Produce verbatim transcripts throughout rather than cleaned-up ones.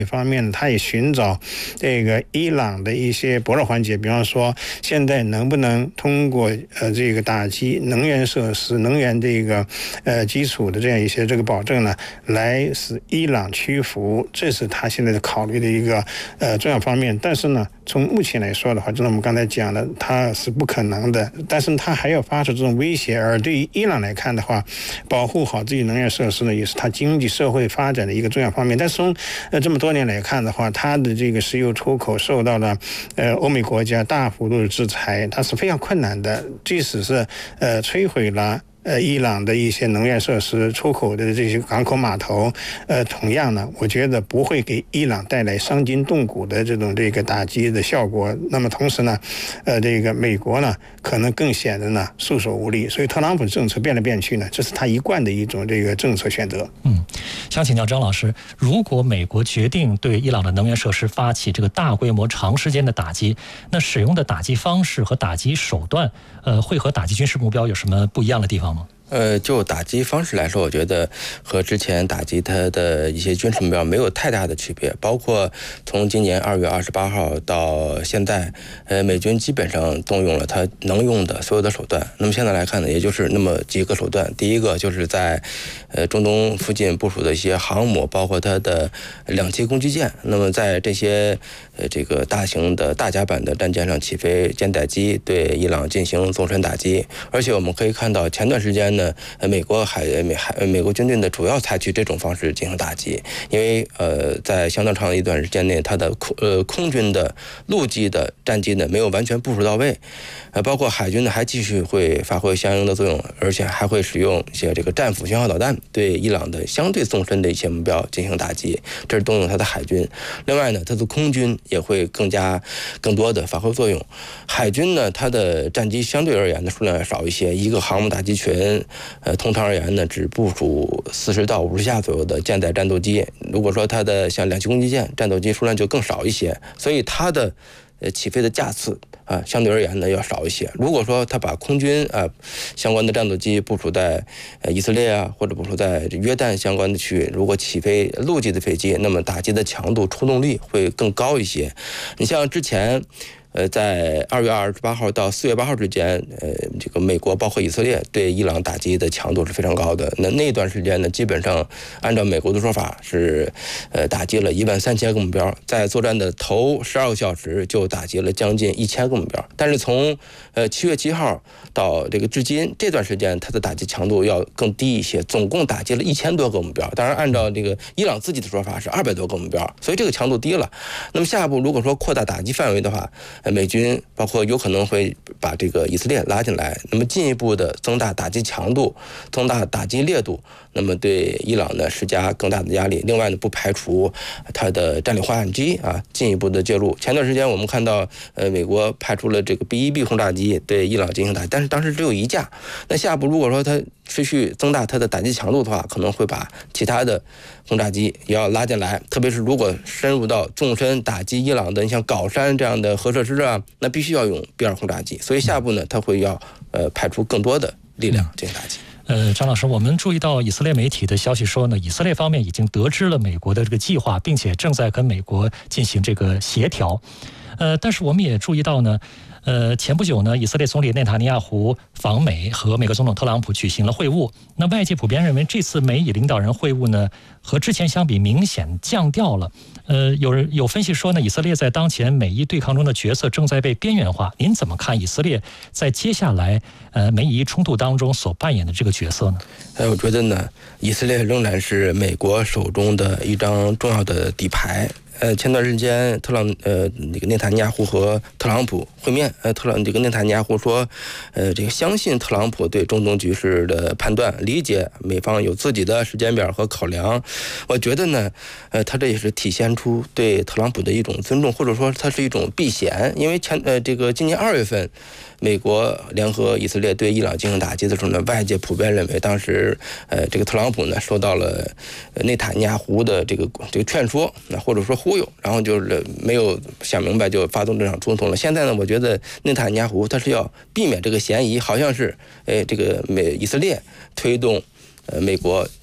一方面，他也寻找这个伊朗的一些薄弱环节，比方说，现在能不能通过呃这个打击能源设施、能源这个呃基础的这样一些这个保证呢，来使伊朗屈服，这是他现在的考虑的一个呃重要方面。但是呢，从目前来说的话，就像我们刚才讲的，它是不可能的。但是他还要发出这种威胁，而对于伊朗来看的话，保护好自己能源设施呢，也是他经济社会发展的一个重要方面。但是从呃这么多年来看的话，它的这个石油出口受到了呃欧美国家大幅度的制裁，它是非常困难的。即使是呃摧毁了呃，伊朗的一些能源设施、出口的这些港口码头，呃，同样呢，我觉得不会给伊朗带来伤筋动骨的这种这个打击的效果。那么同时呢，呃，这个美国呢，可能更显得呢束手无力。所以特朗普政策变来变去呢，这是他一贯的一种这个政策选择。 嗯，想请教张老师，如果美国决定对伊朗的能源设施发起这个大规模、长时间的打击，那使用的打击方式和打击手段，呃，会和打击军事目标有什么不一样的地方吗？ 呃，就打击方式来说，我觉得和之前打击它的一些军事目标没有太大的区别。包括从今年二月二十八号到现在，呃，美军基本上动用了它能用的所有的手段。那么现在来看呢，也就是那么几个手段。第一个就是在呃中东附近部署的一些航母，包括它的两栖攻击舰。那么在这些呃这个大型的大甲板的战舰上起飞舰载机，对伊朗进行纵深打击。而且我们可以看到，前段时间呢。呃，美国海美海美国军队呢，主要采取这种方式进行打击，因为呃，在相当长的一段时间内，它的空呃空军的、陆基的战机呢没有完全部署到位，呃，包括海军呢还继续会发挥相应的作用，而且还会使用一些这个战斧巡航导弹对伊朗的相对纵深的一些目标进行打击，这是动用它的海军。另外呢，它的空军也会更加更多的发挥作用。海军呢，它的战机相对而言的数量要少一些，一个航母打击群。呃，通常而言呢，只部署四十到五十架左右的舰载战斗机。如果说它的像两栖攻击舰战斗机数量就更少一些，所以它的呃起飞的架次啊，相对而言呢要少一些。如果说它把空军啊相关的战斗机部署在呃以色列啊，或者部署在约旦相关的区域，如果起飞陆基的飞机，那么打击的强度、出动力会更高一些。你像之前。呃，在二月二十八号到四月八号之间，呃，这个美国包括以色列对伊朗打击的强度是非常高的。那那段时间呢，基本上按照美国的说法是，呃，打击了一万三千个目标，在作战的头十二个小时就打击了将近一千个目标。但是从呃七月七号到这个至今这段时间，它的打击强度要更低一些，总共打击了一千多个目标。当然，按照这个伊朗自己的说法是二百多个目标，所以这个强度低了。那么下一步如果说扩大打击范围的话，美军包括有可能会把这个以色列拉进来，那么进一步的增大打击强度，增大打击烈度，那么对伊朗呢施加更大的压力。另外呢，不排除它的战略轰炸机啊进一步的介入。前段时间我们看到，呃，美国派出了这个 B 一 B 轰炸机对伊朗进行打击，但是当时只有一架。那下一步如果说它持续增大它的打击强度的话，可能会把其他的轰炸机也要拉进来。特别是如果深入到纵深打击伊朗的，你像皋山这样的核设施啊，那必须要用 B 二 轰炸机。所以下一步呢，它会要呃派出更多的力量进行打击。 呃，张老师，我们注意到以色列媒体的消息说呢，以色列方面已经得知了美国的这个计划，并且正在跟美国进行这个协调。呃，但是我们也注意到呢。呃，前不久呢，以色列总理内塔尼亚胡访美，和美国总统特朗普举行了会晤。那外界普遍认为，这次美以领导人会晤呢，和之前相比明显降调了。呃，有人有分析说呢，以色列在当前美伊对抗中的角色正在被边缘化。您怎么看以色列在接下来呃美以冲突当中所扮演的这个角色呢？ 呃，我觉得呢，以色列仍然是美国手中的一张重要的底牌。呃，前段时间特朗呃那个内塔尼亚胡和特朗普会面，呃，特朗这个内塔尼亚胡说，呃，这个相信特朗普对中东局势的判断，理解美方有自己的时间表和考量。我觉得呢，呃，他这也是体现出对特朗普的一种尊重，或者说它是一种避嫌，因为前呃这个今年二月份。美国联合以色列对伊朗进行打击的时候呢，外界普遍认为当时呃这个特朗普呢受到了内塔尼亚胡的这个这个劝说，那或者说忽悠，然后就是没有想明白就发动这场冲突了。现在呢，我觉得内塔尼亚胡他是要避免这个嫌疑，好像是呃这个美以色列推动呃美国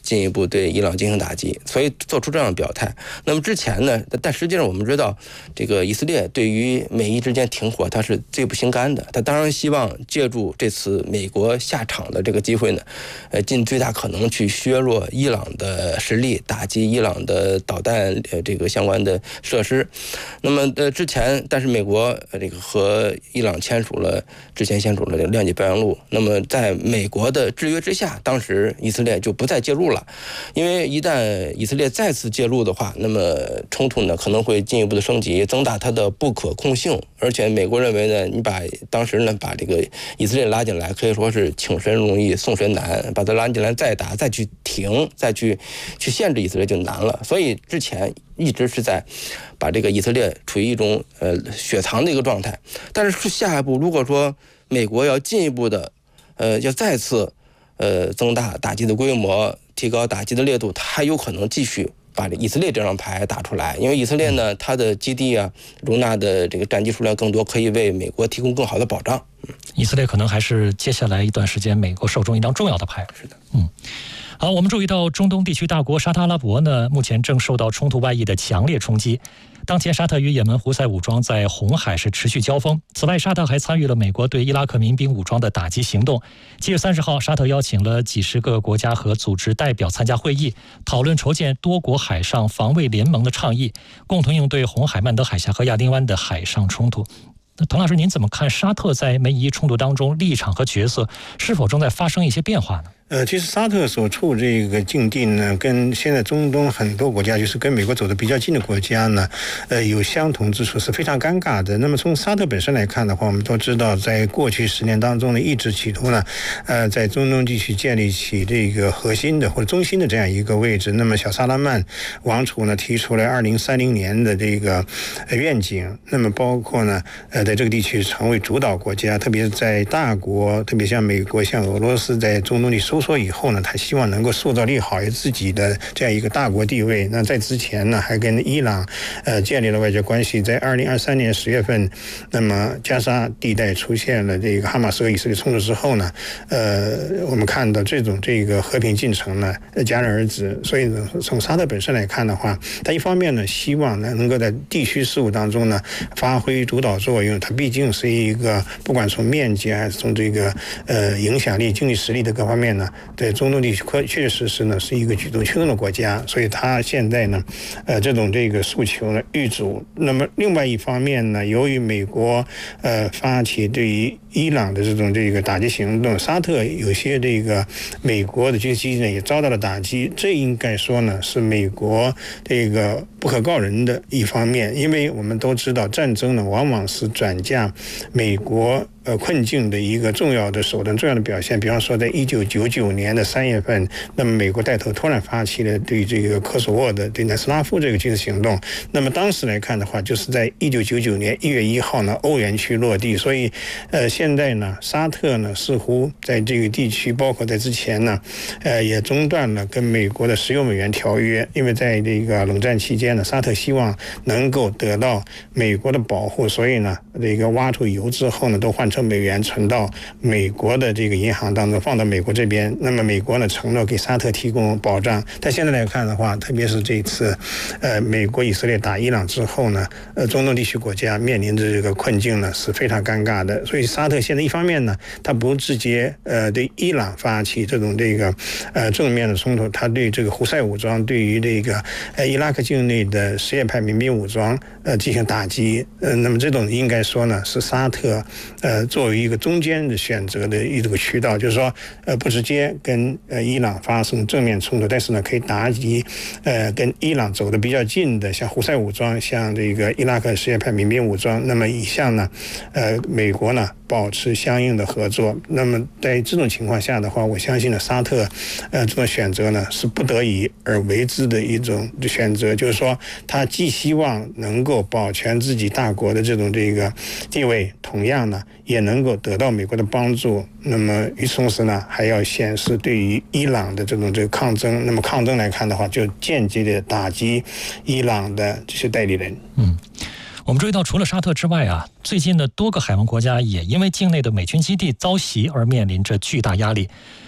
进一步对伊朗进行打击，所以做出这样的表态。那么之前呢，但实际上我们知道，这个以色列对于美伊之间停火，他是最不心甘的。他当然希望借助这次美国下场的这个机会呢，呃，尽最大可能去削弱伊朗的实力，打击伊朗的导弹呃这个相关的设施。那么呃之前，但是美国呃这个和伊朗签署了之前签署了谅解备忘录。那么在美国的制约之下，当时以色列就不再介入了，因为一旦以色列再次介入的话，那么冲突呢可能会进一步的升级，增大它的不可控性。而且美国认为呢，你把当时呢把这个以色列拉进来，可以说是请神容易送神难，把它拉进来再打再去停再去去限制以色列就难了。所以之前一直是在把这个以色列处于一种呃雪藏的一个状态。但是下一步如果说美国要进一步的呃要再次呃增大打击的规模，提高打击的烈度，它还有可能继续把以色列这张牌打出来。因为以色列呢，它的基地啊容纳的这个战机数量更多，可以为美国提供更好的保障。 以色列可能还是接下来一段时间美国手中一张重要的牌。 是的， 嗯。好，我们注意到中东地区大国沙特阿拉伯呢，目前正受到冲突外溢的强烈冲击。当前沙特与也门胡塞武装在红海是持续交锋。此外，沙特还参与了美国对伊拉克民兵武装的打击行动。七月三十号，沙特邀请了几十个国家和组织代表参加会议，讨论筹建多国海上防卫联盟的倡议，共同应对红海、曼德海峡和亚丁湾的海上冲突。那滕老师，您怎么看沙特在美伊冲突当中立场和角色是否正在发生一些变化呢？ 呃，其实沙特所处这个境地呢，跟现在中东很多国家，就是跟美国走得比较近的国家呢，呃，有相同之处，是非常尴尬的。那么从沙特本身来看的话，我们都知道，在过去十年当中呢，一直企图呢，呃，在中东地区建立起这个核心的或者中心的这样一个位置。那么小萨拉曼王储呢，提出了二零三零年的这个愿景，那么包括呢，呃，在这个地区成为主导国家，特别是在大国，特别像美国、像俄罗斯在中东地收缩以后呢，他希望能够塑造利好自己的这样一个大国地位。那在之前呢，还跟伊朗呃建立了外交关系。在二零二三年十月份，那么加沙地带出现了这个哈马斯和以色列冲突之后呢，呃，我们看到这种这个和平进程呢戛然而止。所以呢，从沙特本身来看的话，他一方面呢希望呢能够在地区事务当中呢发挥主导作用，它毕竟是一个不管从面积还是从这个呃影响力、经济实力的各方面呢，在中东地区确确实实呢是一个举足轻重的国家。所以他现在呢，呃这种这个诉求呢遇阻。那么另外一方面呢，由于美国呃发起对于伊朗的这种这个打击行动，沙特有些这个美国的军事基地呢也遭到了打击，这应该说呢是美国这个不可告人的一方面。因为我们都知道，战争呢往往是转嫁美国呃困境的一个重要的手段、重要的表现。比方说，在一九九九年的三月份，那么美国带头突然发起了对这个科索沃的对南斯拉夫这个军事行动。那么当时来看的话，就是在一九九九年一月一号呢，欧元区落地。所以，呃，现在呢，沙特呢似乎在这个地区，包括在之前呢，呃，也中断了跟美国的石油美元条约。因为在这个冷战期间呢，沙特希望能够得到美国的保护，所以呢，这个挖出油之后呢，都换成美元存到美国的这个银行当中，放到美国这边。那么美国呢承诺给沙特提供保障。但现在来看的话，特别是这次，呃，美国以色列打伊朗之后呢，呃，中东地区国家面临着这个困境呢是非常尴尬的。所以沙特现在一方面呢，他不直接呃对伊朗发起这种这个呃正面的冲突，他对这个胡塞武装，对于这个呃伊拉克境内的什叶派民兵武装呃进行打击。呃，那么这种应该说呢是沙特呃作为一个中间的选择的一个渠道，就是说呃不直接跟呃伊朗发生正面冲突，但是呢可以打击呃跟伊朗走得比较近的，像胡塞武装，像这个伊拉克什叶派民兵武装。那么以下呢呃美国呢保持相应的合作。那么在这种情况下的话，我相信呢沙特呃这种选择呢是不得已而为之的一种选择，就是说他既希望能够保全自己大国的这种这个地位，同样呢也能够得到美国的帮助。那么与此同时呢，还要显示对于伊朗的这种这个抗争。那么抗争来看的话，就间接的打击伊朗的这些代理人。 嗯。我们注意到，除了沙特之外啊，最近的多个海湾国家也因为境内的美军基地遭袭而面临着巨大压力。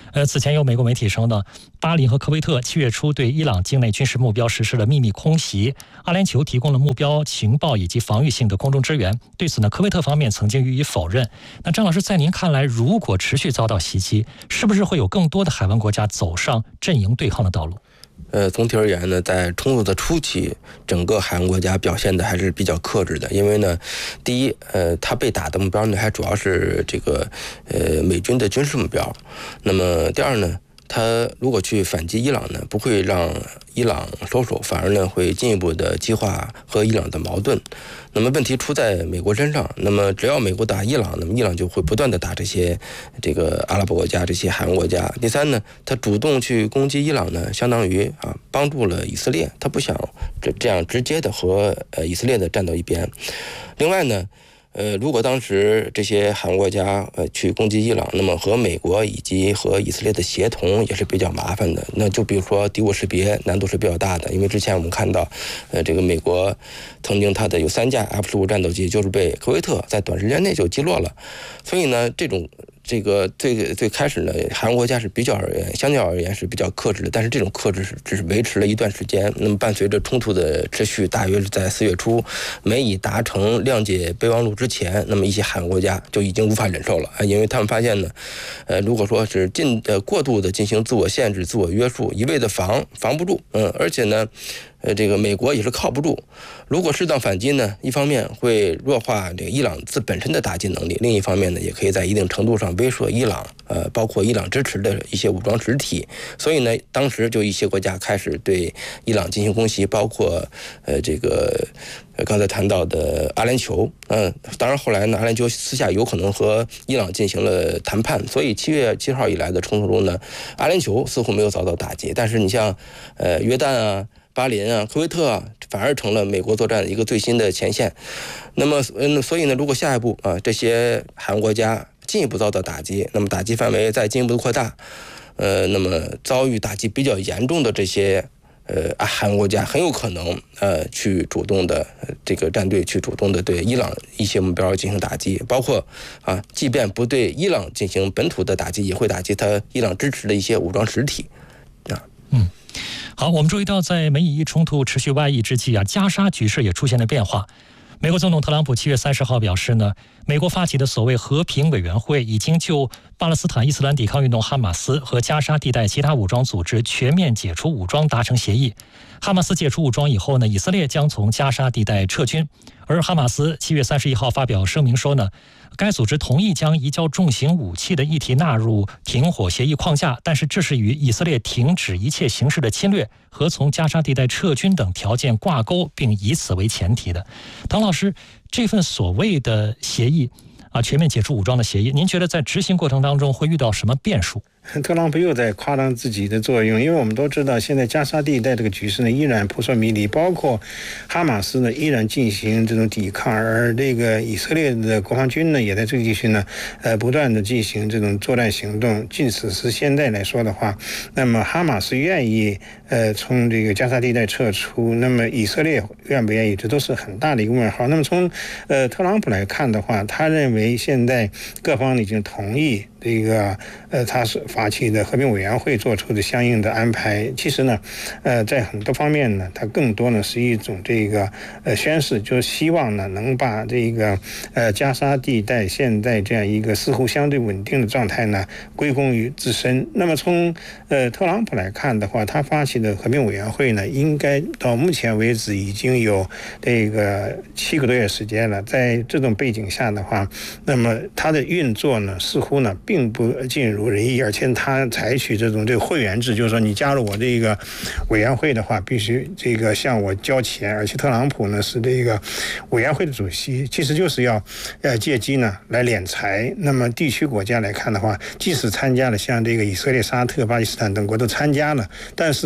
呃，此前有美国媒体称呢，巴林和科威特七月初对伊朗境内军事目标实施了秘密空袭，阿联酋提供了目标情报以及防御性的空中支援。对此呢，科威特方面曾经予以否认。那张老师，在您看来，如果持续遭到袭击，是不是会有更多的海湾国家走上阵营对抗的道路？ 呃，总体而言呢，在冲突的初期，整个海湾国家表现的还是比较克制的，因为呢，第一，呃，它被打的目标呢，还主要是这个呃美军的军事目标。那么第二呢，他如果去反击伊朗呢，不会让伊朗收手，反而呢会进一步的激化和伊朗的矛盾。那么问题出在美国身上，那么只要美国打伊朗，那么伊朗就会不断的打这些这个阿拉伯国家、这些海湾国家。第三呢，他主动去攻击伊朗呢，相当于啊帮助了以色列，他不想这这样直接的和呃以色列的站到一边。另外呢，呃，如果当时这些海湾国家呃去攻击伊朗，那么和美国以及和以色列的协同也是比较麻烦的。那就比如说敌我识别难度是比较大的，因为之前我们看到，呃，这个美国曾经它的有三架 F 十五战斗机就是被科威特在短时间内就击落了，所以呢，这种。这个最最开始呢，海湾国家是比较而言，相较而言是比较克制的，但是这种克制是只是维持了一段时间。那么伴随着冲突的持续，大约是在四月初，美以达成谅解备忘录之前，那么一些海湾国家就已经无法忍受了啊，因为他们发现呢，呃，如果说是进呃过度的进行自我限制、自我约束，一味的防防不住，嗯，而且呢。呃，这个美国也是靠不住。如果适当反击呢，一方面会弱化这个伊朗自本身的打击能力，另一方面呢，也可以在一定程度上威慑伊朗，呃，包括伊朗支持的一些武装实体。所以呢，当时就一些国家开始对伊朗进行攻击，包括呃这个呃刚才谈到的阿联酋，嗯、呃，当然后来呢，阿联酋私下有可能和伊朗进行了谈判。所以七月七号以来的冲突中呢，阿联酋似乎没有遭到打击，但是你像呃约旦啊。巴林啊、科威特啊，反而成了美国作战的一个最新的前线。那么，嗯，所以呢，如果下一步啊，这些海湾国家进一步遭到打击，那么打击范围再进一步的扩大，呃，那么遭遇打击比较严重的这些呃海湾国家，很有可能呃去主动的这个战队去主动的对伊朗一些目标进行打击，包括啊，即便不对伊朗进行本土的打击，也会打击他伊朗支持的一些武装实体啊。 嗯。好，我们注意到，在美以伊冲突持续外溢之际啊，加沙局势也出现了变化。美国总统特朗普七月三十号表示呢，美国发起的所谓和平委员会已经就巴勒斯坦伊斯兰抵抗运动哈马斯和加沙地带其他武装组织全面解除武装达成协议。哈马斯解除武装以后呢，以色列将从加沙地带撤军。而哈马斯七月三十一号发表声明说呢，该组织同意将移交重型武器的议题纳入停火协议框架，但是这是与以色列停止一切形式的侵略和从加沙地带撤军等条件挂钩，并以此为前提的。唐老师，这份所谓的协议啊，全面解除武装的协议，您觉得在执行过程当中会遇到什么变数？ 特朗普又在夸大自己的作用，因为我们都知道，现在加沙地带这个局势呢依然扑朔迷离，包括哈马斯呢依然进行这种抵抗，而这个以色列的国防军呢也在这个地区呢，呃，不断的进行这种作战行动。即使是现在来说的话，那么哈马斯愿意呃从这个加沙地带撤出，那么以色列愿不愿意，这都是很大的一个问号。那么从呃特朗普来看的话，他认为现在各方已经同意这个呃他是发起的和平委员会做出的相应的安排。其实呢，呃，在很多方面呢，它更多呢是一种这个呃宣示，就是希望呢能把这个呃加沙地带现在这样一个似乎相对稳定的状态呢归功于自身。那么从呃特朗普来看的话，他发起的和平委员会呢，应该到目前为止已经有这个七个多月时间了。在这种背景下的话，那么它的运作呢，似乎呢并不尽如人意，而且他采取这种这个会员制，就是说你加入我这个委员会的话，必须这个向我交钱。而且特朗普呢是这个委员会的主席，其实就是要呃借机呢来敛财。那么地区国家来看的话，即使参加了像这个以色列、沙特、巴基斯坦等国都参加了，但是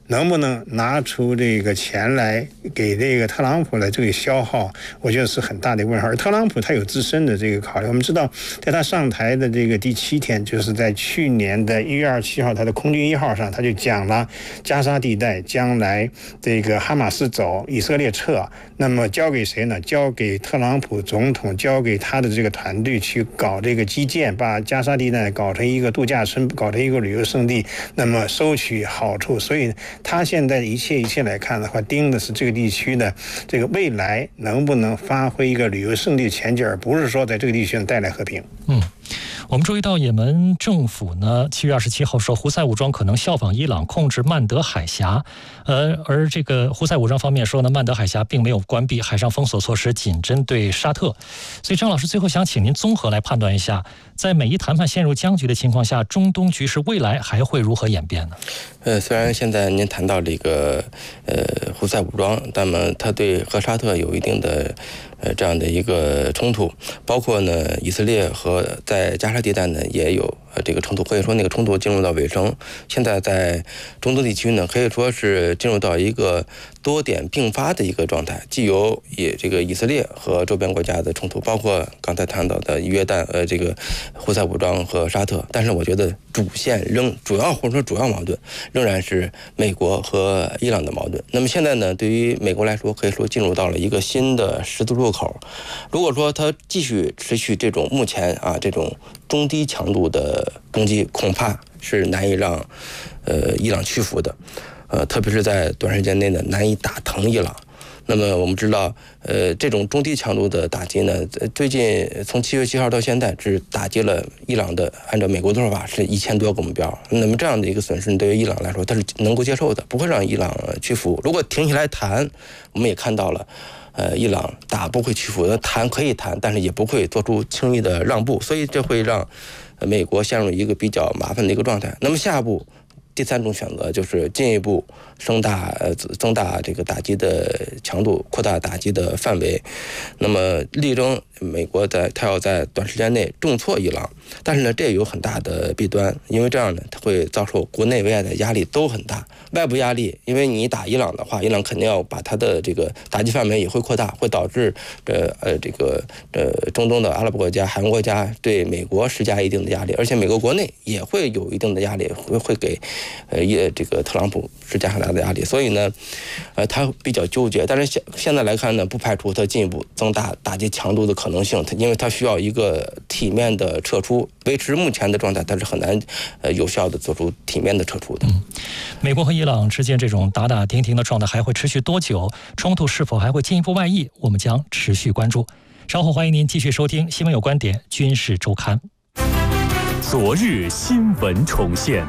能不能拿出这个钱来给这个特朗普的这个消耗，我觉得是很大的问号。而特朗普他有自身的这个考虑，我们知道，在他上台的这个第七天，就是在去年的一月二十七号，他的空军一号上，他就讲了加沙地带将来这个哈马斯走，以色列撤，那么交给谁呢？交给特朗普总统，交给他的这个团队去搞这个基建，把加沙地带搞成一个度假村，搞成一个旅游胜地，那么收取好处。所以他现在一切一切来看的话，盯的是这个地区的这个未来能不能发挥一个旅游胜地前景，而不是说在这个地区带来和平。 嗯。我们注意到，也门政府呢，七月二十七号说，胡塞武装可能效仿伊朗控制曼德海峡，呃，而这个胡塞武装方面说呢，曼德海峡并没有关闭，海上封锁措施仅针对沙特。所以，张老师最后想请您综合来判断一下，在美伊谈判陷入僵局的情况下，中东局势未来还会如何演变呢？ 呃，虽然现在您谈到这个呃胡塞武装，那么它对和沙特有一定的呃这样的一个冲突，包括呢以色列和在加沙地带呢也有呃这个冲突，可以说那个冲突进入到尾声。现在在中东地区呢，可以说是进入到一个多点并发的一个状态，既有以这个以色列和周边国家的冲突，包括刚才谈到的约旦呃这个胡塞武装和沙特，但是我觉得主线仍主要或者说主要矛盾仍然是美国和伊朗的矛盾。那么现在呢，对于美国来说，可以说进入到了一个新的十字路口。如果说它继续持续这种目前啊这种中低强度的攻击，恐怕是难以让呃伊朗屈服的，呃，特别是在短时间内呢难以打疼伊朗。那么我们知道，呃，这种中低强度的打击呢，最近从七月七号到现在，只打击了伊朗的，按照美国的说法是一千多个目标。那么这样的一个损失，对于伊朗来说，它是能够接受的，不会让伊朗屈服。如果停下来谈，我们也看到了，呃，伊朗打不会屈服，谈可以谈，但是也不会做出轻易的让步，所以这会让美国陷入一个比较麻烦的一个状态。那么下一步，第三种选择就是进一步增大呃增大这个打击的强度，扩大打击的范围。那么力争美国在它要在短时间内重挫伊朗，但是呢，这也有很大的弊端，因为这样呢，它会遭受国内外的压力都很大。外部压力，因为你打伊朗的话，伊朗肯定要把它的这个打击范围也会扩大，会导致呃呃这个呃中东的阿拉伯国家、海湾国家对美国施加一定的压力，而且美国国内也会有一定的压力，会会给呃也这个特朗普施加很大的压力，所以呢，呃他比较纠结。但是现现在来看呢，不排除他进一步增大打击强度的可能性，因为他需要一个体面的撤出，维持目前的状态，他是很难呃有效的做出体面的撤出的。 嗯，美国和伊朗之间这种打打停停的状态还会持续多久？冲突是否还会进一步外溢？我们将持续关注。稍后欢迎您继续收听《新闻有观点·军事周刊》。 昨日新闻重现。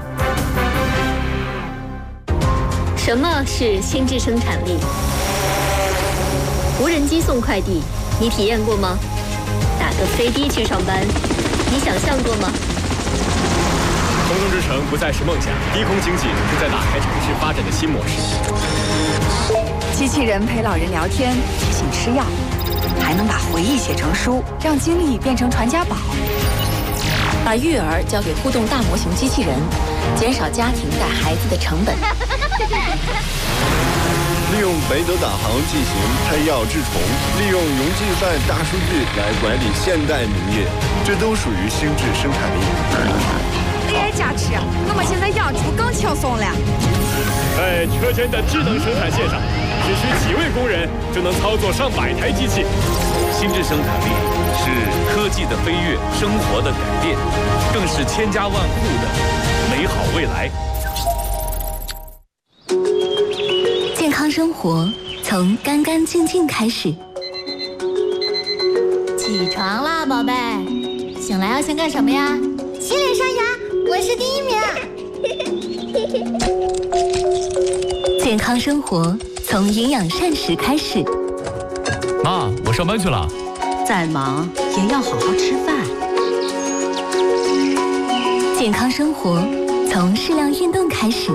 什么是心智生产力？无人机送快递，你体验过吗？打个飞的去上班，你想象过吗？ 空中之城不再是梦想，低空经济正在打开城市发展的新模式。 机器人陪老人聊天，提醒吃药，还能把回忆写成书，让经历变成传家宝。 把育儿交给互动大模型机器人，减少家庭带孩子的成本。 利用北斗导航进行配药治虫，利用云计算大数据来管理现代农业，这都属于心智生产力。 A I 加持，我们现在养猪更轻松了。 在车间的智能生产线上，只需几位工人就能操作上百台机器。 心智生产力是科技的飞跃，生活的改变，更是千家万户的美好未来。 健康生活从干干净净开始。 起床啦，宝贝！醒来要先干什么呀？ 洗脸刷牙，我是第一名。 健康生活从营养膳食开始。 妈，我上班去了。 再忙也要好好吃饭。 健康生活从适量运动开始。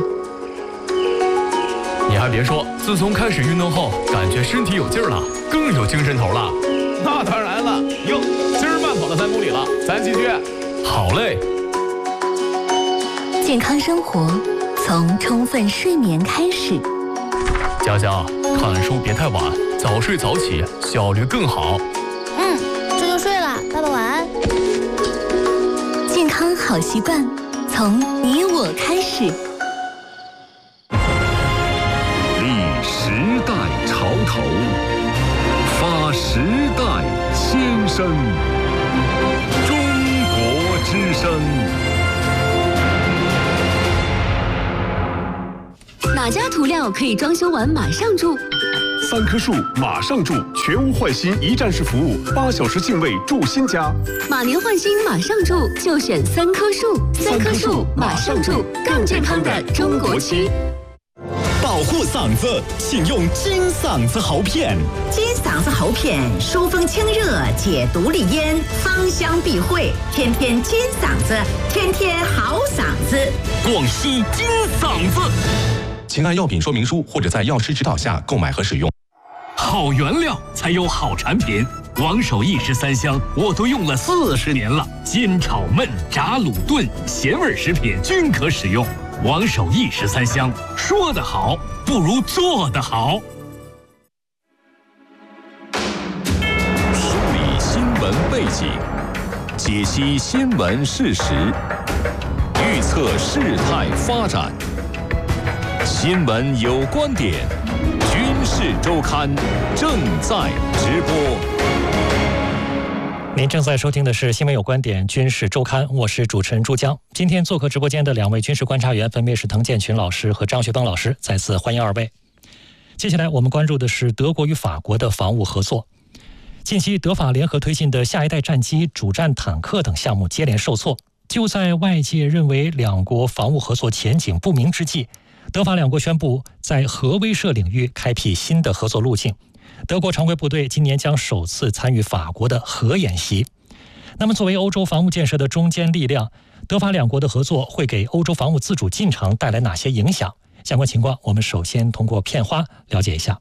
你还别说，自从开始运动后，感觉身体有劲儿了，更有精神头了。 那当然了，哟，今儿慢跑了三公里了，咱继续。 好嘞。 健康生活从充分睡眠开始。 佳佳，看书别太晚，早睡早起，效率更好。 嗯，这就睡了，爸爸晚安。 健康好习惯，从你我开始。 立时代潮头，发时代先声。中国之声。 哪家涂料可以装修完马上住？ 三棵树马上住，全屋换新一站式服务，八小时净位住新家。 马年换新马上住，就选三棵树。三棵树马上住，更健康的中国区。 保护嗓子，请用金嗓子喉片。 金嗓子喉片疏风清热，解毒利咽，芳香避秽，天天金嗓子，天天好嗓子。 广西金嗓子。请按药品说明书或者在药师指导下购买和使用。 好原料才有好产品，王守义十三香我都用了四十年了，煎炒焖炸卤炖咸味食品均可使用。王守义十三香，说得好不如做得好。 梳理新闻背景，解析新闻事实，预测事态发展。新闻有观点，军事周刊正在直播。 您正在收听的是新闻有观点军事周刊，我是主持人朱江。今天做客直播间的两位军事观察员分别是滕建群老师和张学邦老师，再次欢迎二位。接下来我们关注的是德国与法国的防务合作。近期德法联合推进的下一代战机、主战坦克等项目接连受挫，就在外界认为两国防务合作前景不明之际，德法两国宣布在核威慑领域开辟新的合作路径。德国常规部队今年将首次参与法国的核演习。那么作为欧洲防务建设的中坚力量，德法两国的合作会给欧洲防务自主进程带来哪些影响？相关情况我们首先通过片花了解一下。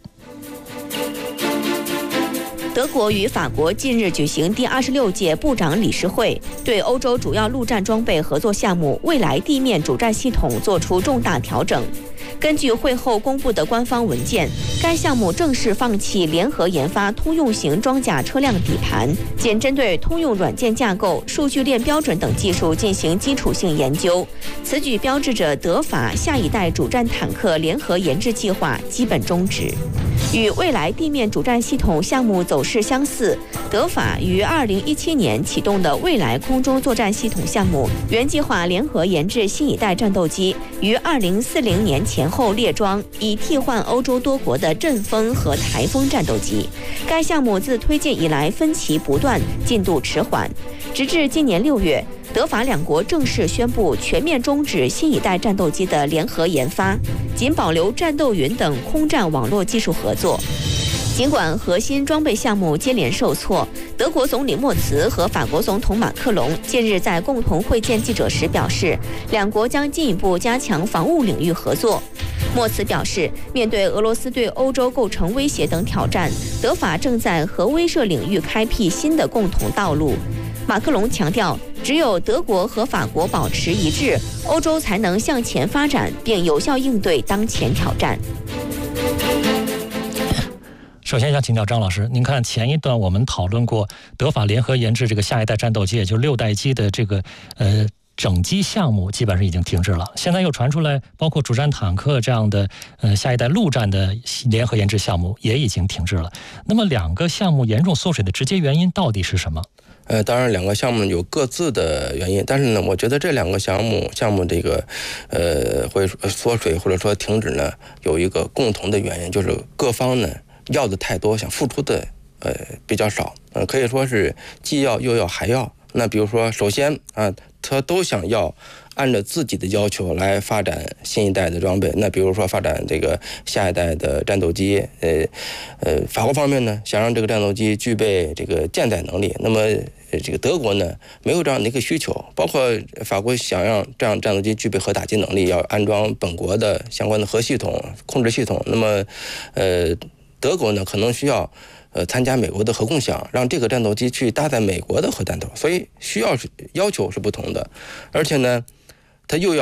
德国与法国近日举行第二十六届部长理事会，对欧洲主要陆战装备合作项目未来地面主战系统作出重大调整。根据会后公布的官方文件，该项目正式放弃联合研发通用型装甲车辆底盘，仅针对通用软件架构、数据链标准等技术进行基础性研究。此举标志着德法下一代主战坦克联合研制计划基本终止。与未来地面主战系统项目走势相似，德法于二零一七年启动的未来空中作战系统项目，原计划联合研制新一代战斗机，于二零四零年前后列装，以替换欧洲多国的阵风和台风战斗机。该项目自推进以来分歧不断，进度迟缓，直至今年六月，德法两国正式宣布全面终止新一代战斗机的联合研发，仅保留战斗云等空战网络技术合作。尽管核心装备项目接连受挫，德国总理默茨和法国总统马克龙近日在共同会见记者时表示，两国将进一步加强防务领域合作。默茨表示，面对俄罗斯对欧洲构成威胁等挑战，德法正在核威慑领域开辟新的共同道路。马克龙强调，只有德国和法国保持一致，欧洲才能向前发展，并有效应对当前挑战。 首先想请教张老师，您看前一段我们讨论过德法联合研制这个下一代战斗机，也就是六代机的这个呃整机项目基本上已经停滞了。现在又传出来，包括主战坦克这样的呃下一代陆战的联合研制项目也已经停滞了。那么两个项目严重缩水的直接原因到底是什么？ 呃，当然两个项目有各自的原因，但是呢，我觉得这两个项目项目这个呃会缩水或者说停止呢，有一个共同的原因，就是各方呢要的太多，想付出的呃比较少，呃可以说是既要又要还要。那比如说，首先啊，他都想要按照自己的要求来发展新一代的装备。那比如说发展这个下一代的战斗机，呃呃，法国方面呢想让这个战斗机具备这个舰载能力，那么这个德国呢没有这样的一个需求，包括法国想让这样战斗机具备核打击能力，要安装本国的相关的核系统、控制系统。那么，呃，德国呢可能需要。呃，参加美国的核共享，让这个战斗机去搭载美国的核弹头，所以需要是要求是不同的，而且呢，它又要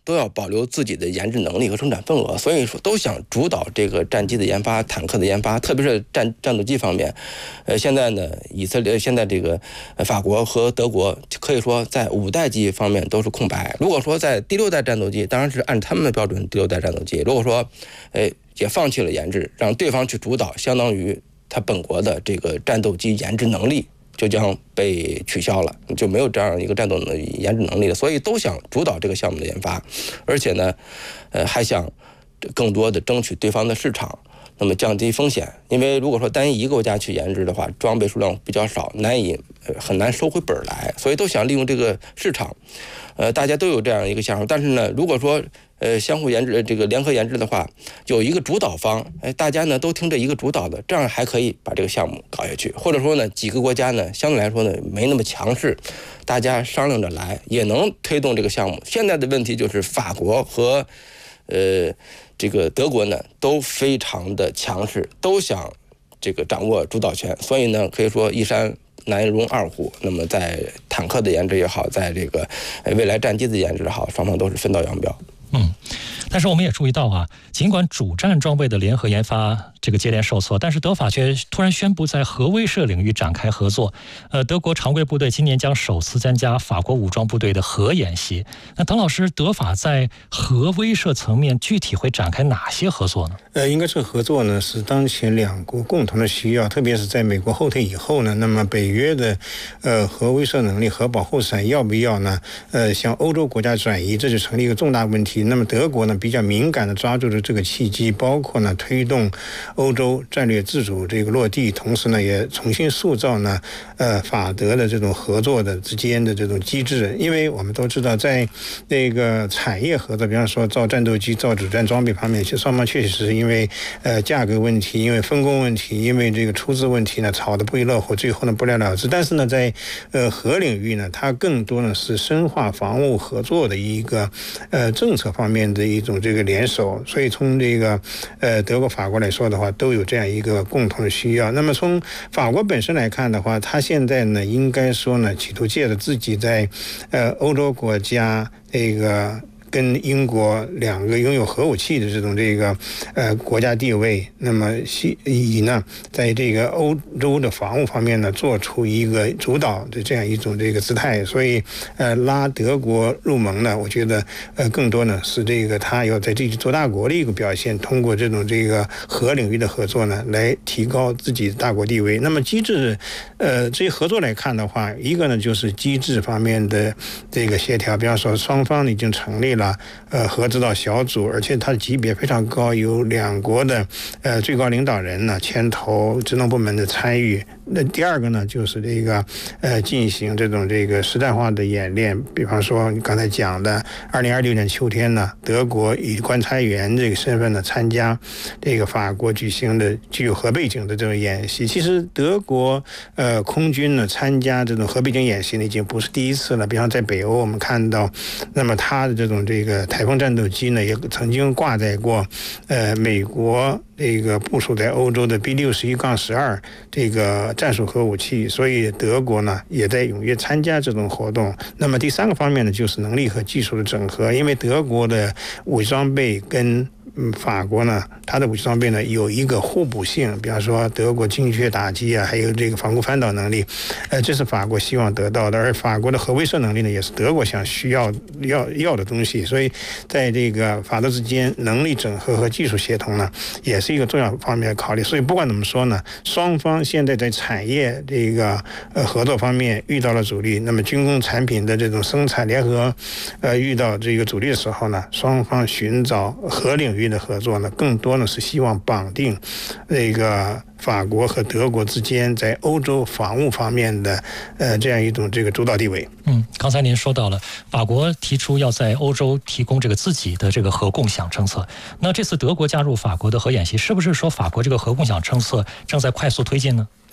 都要保留自己的研制能力和生产份额，所以说都想主导这个战机的研发、坦克的研发，特别是战战斗机方面。呃，现在呢，以色列现在这个法国和德国可以说在五代机方面都是空白。如果说在第六代战斗机，当然是按他们的标准第六代战斗机，如果说，呃，也放弃了研制，让对方去主导，相当于他本国的这个战斗机研制能力就将被取消了，就没有这样一个战斗的研制能力了。所以都想主导这个项目的研发，而且呢，呃，还想更多的争取对方的市场，那么降低风险。因为如果说单一一个国家去研制的话，装备数量比较少，难以呃很难收回本来，所以都想利用这个市场。呃，大家都有这样一个想法，但是呢，如果说呃相互研制这个联合研制的话，有一个主导方，哎，大家呢都听这一个主导的，这样还可以把这个项目搞下去。或者说呢，几个国家呢相对来说呢没那么强势，大家商量着来，也能推动这个项目。现在的问题就是法国和呃这个德国呢都非常的强势，都想这个掌握主导权，所以呢可以说一山难容二虎。那么在坦克的研制也好，在这个未来战机的研制也好，双方都是分道扬镳。 嗯，但是我们也注意到啊，尽管主战装备的联合研发这个接连受挫，但是德法却突然宣布在核威慑领域展开合作。呃，德国常规部队今年将首次参加法国武装部队的核演习。那滕老师，德法在核威慑层面具体会展开哪些合作呢？ 呃，应该这个合作呢是当前两国共同的需要，特别是在美国后退以后呢，那么北约的呃核威慑能力、核保护伞要不要呢？呃，向欧洲国家转移，这就成了一个重大问题。那么德国呢比较敏感的抓住了这个契机，包括呢推动欧洲战略自主这个落地，同时呢也重新塑造呢呃法德的这种合作的之间的这种机制。因为我们都知道，在那个产业合作，比方说造战斗机、造主战装备方面，其实双方确实是因为呃价格问题、因为分工问题、因为这个出资问题呢吵得不亦乐乎，最后呢不了了之。但是呢在呃核领域呢，它更多呢是深化防务合作的一个呃政策方面的一种这个联手，所以从这个呃德国、法国来说的话，都有这样一个共同的需要。那么从法国本身来看的话，他现在呢应该说呢，企图借着自己在呃欧洲国家这个跟英国两个拥有核武器的这种这个呃国家地位，那么以呢在这个欧洲的防务方面呢做出一个主导的这样一种这个姿态，所以呃拉德国入盟呢，我觉得呃更多呢是这个他要在这里做大国的一个表现，通过这种这个核领域的合作呢来提高自己的大国地位。那么机制呃这些合作来看的话，一个呢就是机制方面的这个协调，比方说双方已经成立了呃核指导小组，而且它的级别非常高，有两国的呃最高领导人呢牵头，职能部门的参与。那第二个呢就是这个呃进行这种这个实战化的演练，比方说你刚才讲的二零二六年秋天呢，德国以观察员这个身份呢参加这个法国举行的具有核背景的这种演习。其实德国呃空军呢参加这种核背景演习呢已经不是第一次了，比方在北欧我们看到，那么它的这种这个台风战斗机呢也曾经挂载过呃美国这个部署在欧洲的 B 六十一杠十二这个战术核武器，所以德国呢也在踊跃参加这种活动。那么第三个方面呢就是能力和技术的整合，因为德国的武器装备跟嗯，法国呢，它的武器装备呢有一个互补性，比方说德国精确打击啊，还有这个防空翻倒能力，呃，这是法国希望得到的，而法国的核威慑能力呢，也是德国想需要要要的东西，所以在这个法德之间能力整合和技术协同呢，也是一个重要方面的考虑。所以不管怎么说呢，双方现在在产业这个呃合作方面遇到了阻力，那么军工产品的这种生产联合呃遇到这个阻力的时候呢，双方寻找核领域的合作呢，更多呢是希望绑定那个法国和德国之间在欧洲防务方面的呃这样一种这个主导地位。 嗯，刚才您说到了法国提出要在欧洲提供这个自己的这个核共享政策，那这次德国加入法国的核演习，是不是说法国这个核共享政策正在快速推进呢？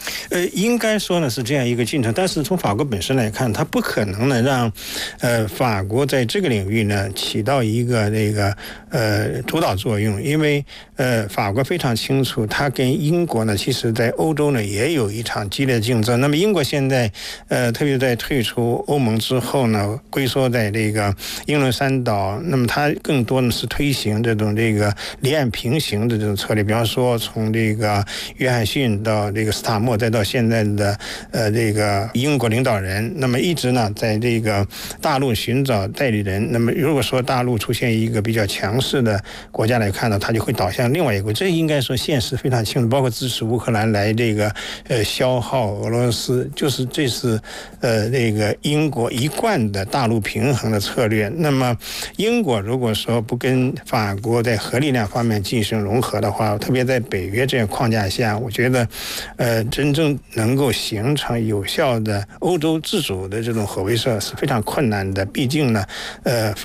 呃，应该说呢是这样一个进程，但是从法国本身来看，它不可能呢让，呃，法国在这个领域呢起到一个那个呃主导作用，因为呃法国非常清楚，它跟英国呢，其实在欧洲呢也有一场激烈的竞争。那么英国现在呃，特别在退出欧盟之后呢，龟缩在这个英伦三岛，那么它更多的是推行这种这个离岸平行的这种策略，比方说从这个约翰逊到这个斯塔默，再到现在的呃这个英国领导人，那么一直呢在这个大陆寻找代理人。那么如果说大陆出现一个比较强势的国家来看呢，它就会导向另外一个，这应该说现实非常清楚，包括支持乌克兰来这个呃消耗俄罗斯，就是这是呃那个英国一贯的大陆平衡的策略。那么英国如果说不跟法国在核力量方面进行融合的话，特别在北约这样框架下，我觉得呃真正能够形成有效的欧洲自主的这种核威慑是非常困难的。毕竟呢，呃。